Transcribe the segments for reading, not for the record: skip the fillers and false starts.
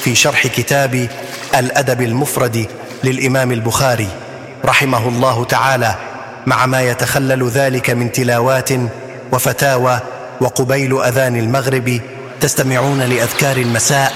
في شرح كتاب الأدب المفرد للإمام البخاري رحمه الله تعالى، مع ما يتخلل ذلك من تلاوات وفتاوى. وقبيل أذان المغرب تستمعون لأذكار المساء،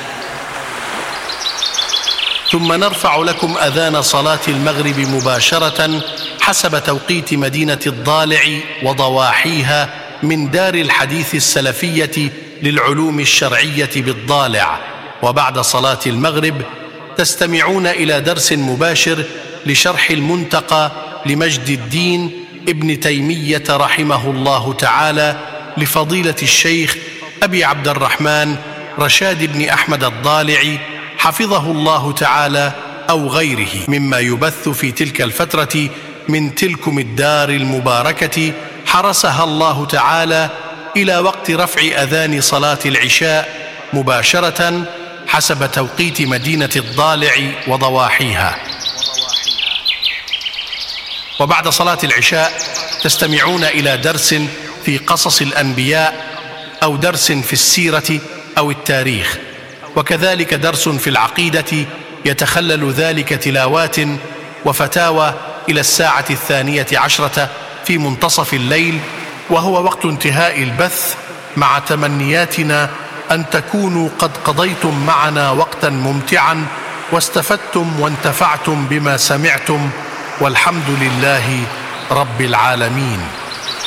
ثم نرفع لكم أذان صلاة المغرب مباشرة حسب توقيت مدينة الضالع وضواحيها من دار الحديث السلفية للعلوم الشرعية بالضالع. وبعد صلاة المغرب تستمعون إلى درس مباشر لشرح المنتقى لمجد الدين ابن تيمية رحمه الله تعالى لفضيلة الشيخ أبي عبد الرحمن رشاد بن أحمد الضالعي حفظه الله تعالى، أو غيره مما يبث في تلك الفترة من تلكم الدار المباركة حرسها الله تعالى إلى وقت رفع أذان صلاة العشاء مباشرة حسب توقيت مدينة الضالع وضواحيها. وبعد صلاة العشاء تستمعون إلى درس في قصص الأنبياء، أو درس في السيرة أو التاريخ، وكذلك درس في العقيدة يتخلل ذلك تلاوات وفتاوى إلى 12:10 في منتصف الليل، وهو وقت انتهاء البث، مع تمنياتنا أن تكونوا قد قضيتم معنا وقتا ممتعا واستفدتم وانتفعتم بما سمعتم، والحمد لله رب العالمين.